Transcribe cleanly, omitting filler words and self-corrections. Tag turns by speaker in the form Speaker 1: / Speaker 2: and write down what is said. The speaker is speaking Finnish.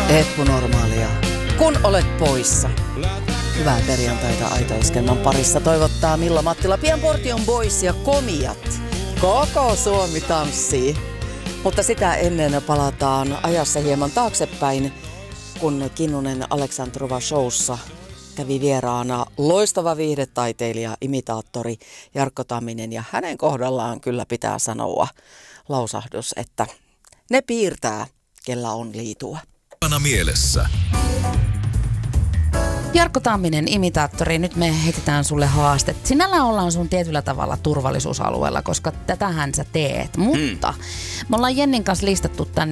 Speaker 1: Eppunormaalia. Kun olet poissa. Hyvää perjantaita Aito-iskelman parissa toivottaa Milla Mattila, Pienportion Boys ja Komiat. Koko Suomi tanssii. Mutta sitä ennen palataan ajassa hieman taaksepäin, kun Kinnunen Aleksandrova showssa kävi vieraana loistava viihdetaiteilija, imitaattori Jarkko Tamminen. Ja hänen kohdallaan kyllä pitää sanoa lausahdus, että ne piirtää, kellä on liitua.
Speaker 2: Mielessä.
Speaker 3: Jarkko Tamminen, imitaattori, nyt me heitetään sulle haaste. Sinällä ollaan sun tietyllä tavalla turvallisuusalueella, koska tätähän sä teet. Mutta me ollaan Jennin kanssa listattu tän